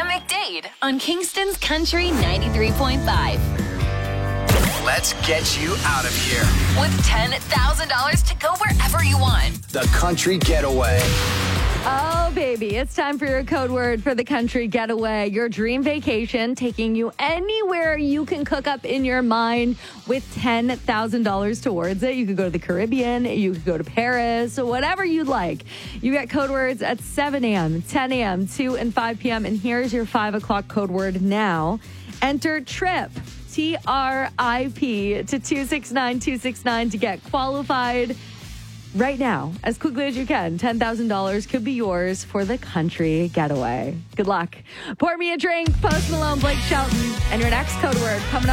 McDade on Kingston's Country 93.5. Let's get you out of here with $10,000 to go wherever you want. The Country Getaway. Oh, baby, it's time for your code word for the Country Getaway. Your dream vacation, taking you anywhere you can cook up in your mind with $10,000 towards it. You could go to the Caribbean, you could go to Paris, whatever you'd like. You get code words at 7 a.m., 10 a.m., 2 and 5 p.m. And here's your 5 o'clock code word now. Enter TRIP, T-R-I-P, to 269-269 to get qualified right now, as quickly as you can. $10,000 could be yours for the Country Getaway. Good luck. Pour me a drink. Post Malone, Blake Shelton, and your next code word coming up.